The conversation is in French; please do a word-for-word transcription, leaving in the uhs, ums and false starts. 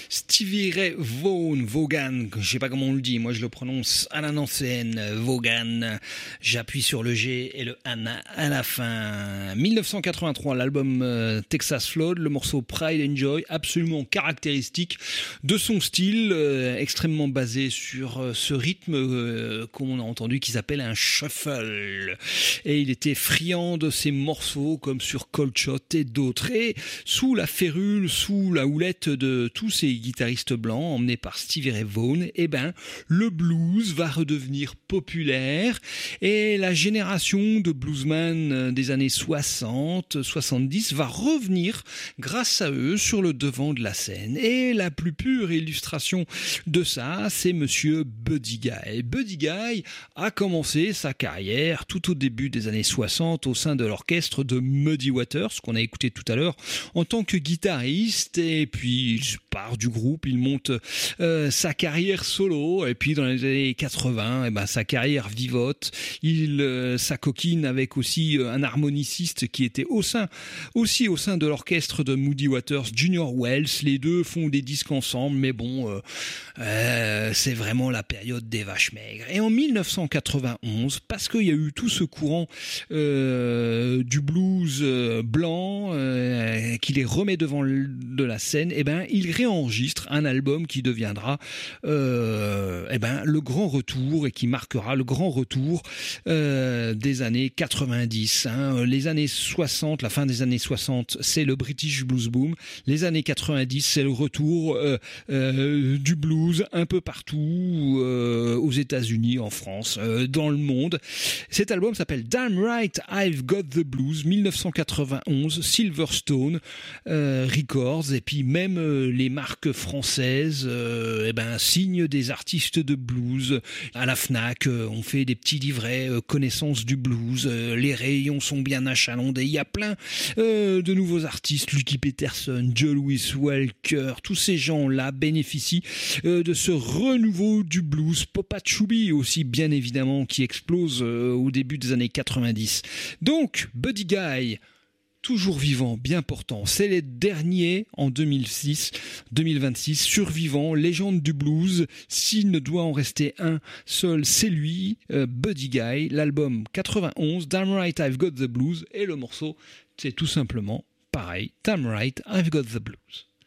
Stevie Ray Vaughan, Vaughan, je sais pas comment on le dit, moi je le prononce à l'ancienne, Vaughan. J'appuie sur le G et le N à la fin. dix-neuf cent quatre-vingt-trois, l'album euh, Texas Flood, le morceau Pride and Joy, absolument caractéristique de son style, euh, extrêmement basé sur euh, ce rythme euh, qu'on a entendu qui s'appelle un shuffle. Et il était friand de ces morceaux comme sur Cold Shot et d'autres. Et sous la férule, sous la houlette de tous ces guitaristes blancs emmenés par Stevie Ray Vaughan, eh ben, le blues va redevenir populaire et la génération de bluesmen des années soixante, soixante-dix va revenir grâce à eux sur le devant de la scène. Et la plus pure illustration de ça, c'est monsieur Buddy Guy. Buddy Guy a commencé sa carrière tout au début des années soixante au sein de l'orchestre de Muddy Waters, qu'on a écouté tout à l'heure, en tant que guitariste, et puis il part du groupe, il monte euh, sa carrière solo, et puis dans les années quatre-vingts, eh ben, sa carrière vivote, il euh, s'acoquine avec aussi euh, un harmoniciste qui était au sein, aussi au sein de l'orchestre de Muddy Waters, Junior Wells. Les deux font des disques ensemble, mais bon, euh, euh, c'est vraiment la période des vaches maigres. Et en dix-neuf cent quatre-vingt-onze, parce qu'il y a eu tout ce courant euh, du blues euh, blanc euh, qui les remet devant le, de la scène, eh ben, il réenregistre un album qui deviendra euh, eh ben, le grand retour et qui marquera le grand retour euh, des années quatre-vingt-dix. Hein. Les années soixante, la fin des années soixante, c'est le British Blues Boom. Les années quatre-vingt-dix, c'est le retour euh, euh, du blues un peu partout, euh, aux États-Unis, en France, euh, dans le monde. Cet album s'appelle Damn Right I've Got the Blues, dix-neuf cent quatre-vingt-onze, Silverstone euh, Records, et puis même euh, les marques françaises euh, eh ben, signent des artistes de blues. À la Fnac, euh, on fait des petits livrets euh, connaissance du blues, euh, les rayons sont bien achalandés, il y a plein euh, de nouveaux artistes, Lucky Peterson, Joe Louis Walker, tous ces gens-là bénéficient euh, de ce renouveau du blues. Popa Chubby aussi, bien évidemment, qui explose euh, au début des années quatre-vingt-dix. Donc, Buddy Guy, toujours vivant, bien portant. C'est les derniers en deux mille six, deux mille vingt-six, survivants, légende du blues. S'il ne doit en rester un seul, c'est lui, euh, Buddy Guy. L'album quatre-vingt-onze, Damn Right I've Got the Blues, et le morceau, c'est tout simplement pareil, Damn Right I've Got the Blues.